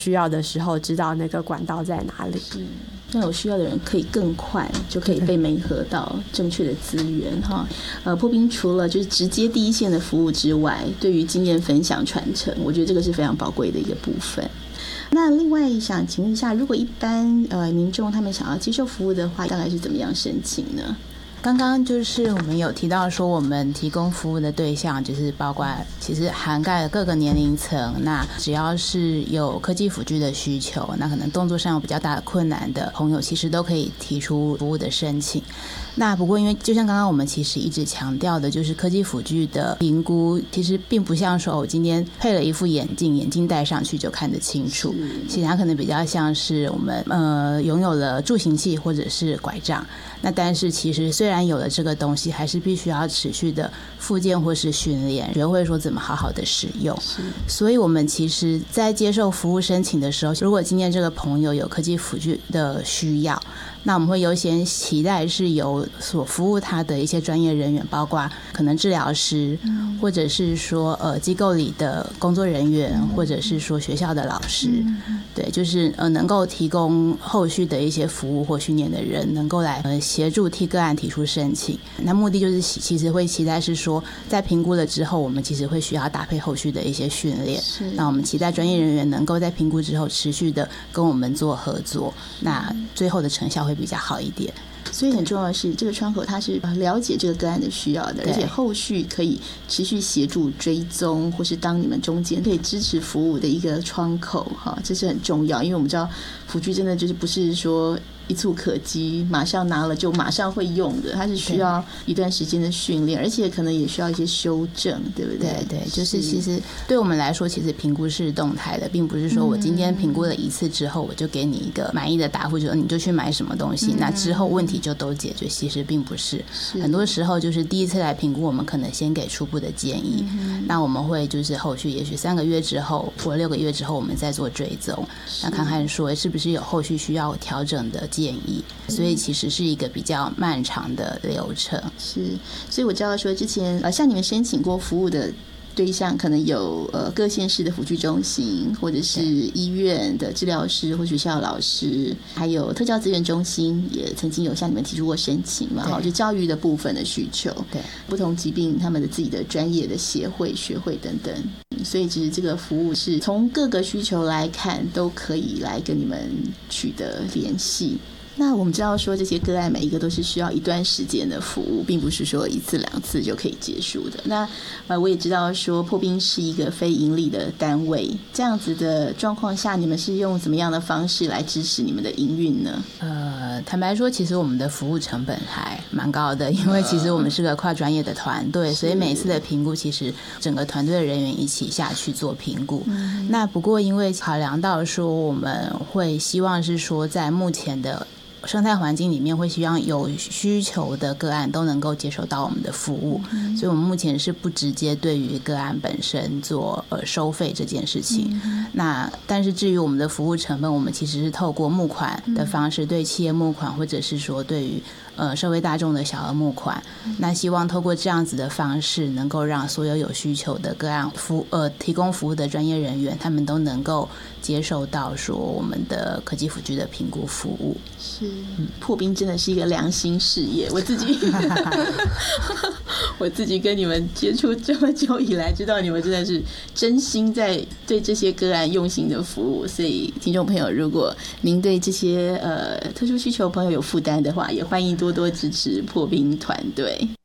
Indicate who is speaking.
Speaker 1: 需要的时候知道那个管道在哪里。
Speaker 2: 让有需要的人可以更快就可以被媒合到正确的资源哈。破冰除了就是直接第一线的服务之外，对于经验分享传承，我觉得这个是非常宝贵的一个部分。那另外想请问一下，如果一般民众他们想要接受服务的话，大概是怎么样申请呢？
Speaker 3: 刚刚就是我们有提到说，我们提供服务的对象就是包括其实涵盖了各个年龄层，那只要是有科技辅具的需求，那可能动作上有比较大的困难的朋友，其实都可以提出服务的申请。那不过因为就像刚刚我们其实一直强调的，就是科技辅具的评估其实并不像说我今天配了一副眼镜戴上去就看得清楚，其实它可能比较像是我们拥有了助行器或者是拐杖，那但是其实虽然有了这个东西，还是必须要持续的复健或是训练，学会说怎么好好的使用。所以我们其实在接受服务申请的时候，如果今天这个朋友有科技辅具的需要，那我们会优先期待是由所服务他的一些专业人员，包括可能治疗师，或者是说机构里的工作人员，或者是说学校的老师，对，就是能够提供后续的一些服务或训练的人，能够来协助替个案提出申请。那目的就是其实会期待是说，在评估了之后，我们其实会需要搭配后续的一些训练。那我们期待专业人员能够在评估之后持续的跟我们做合作，那最后的成效会比较好一点。
Speaker 2: 所以很重要的是，这个窗口它是了解这个个案的需要的，而且后续可以持续协助追踪，或是当你们中间可以支持服务的一个窗口哈，这是很重要。因为我们知道辅具真的就是不是说一触可及，马上拿了就马上会用的，它是需要一段时间的训练，而且可能也需要一些修正，对不对？
Speaker 3: 对，就是其实对我们来说，其实评估是动态的，并不是说我今天评估了一次之后，我就给你一个满意的答复，就说你就去买什么东西，那之后问题就都解决。其实并不是，很多时候就是第一次来评估，我们可能先给初步的建议，那我们会就是后续也许3个月之后或6个月之后，我们再做追踪，那看看说是不是有后续需要调整的建议。所以其实是一个比较漫长的流程。
Speaker 2: 是，所以我知道说之前向你们申请过服务的对象可能有各县市的辅具中心，或者是医院的治疗师或学校老师，还有特教资源中心也曾经有向你们提出过申请嘛，就教育的部分的需求，对不同疾病他们的自己的专业的协会学会等等。所以其实这个服务是从各个需求来看都可以来跟你们取得联系。那我们知道说这些个案每一个都是需要一段时间的服务，并不是说1次2次就可以结束的。那我也知道说破冰是一个非盈利的单位，这样子的状况下，你们是用怎么样的方式来支持你们的营运呢？
Speaker 3: 坦白说，其实我们的服务成本还蛮高的，因为其实我们是个跨专业的团队，所以每次的评估其实整个团队的人员一起下去做评估。那不过因为考量到说我们会希望是说在目前的生态环境里面会希望有需求的个案都能够接受到我们的服务，所以我们目前是不直接对于个案本身做收费这件事情。那但是至于我们的服务成本，我们其实是透过募款的方式，对企业募款，或者是说对于社会大众的小额募款，那希望透过这样子的方式，能够让所有需求的个案提供服务的专业人员，他们都能够接受到说我们的科技辅具的评估服务。
Speaker 2: 是，破冰真的是一个良心事业。我自己跟你们接触这么久以来，知道你们真的是真心在对这些个案用心的服务。所以听众朋友，如果您对这些特殊需求朋友有负担的话，也欢迎多多支持破冰团队。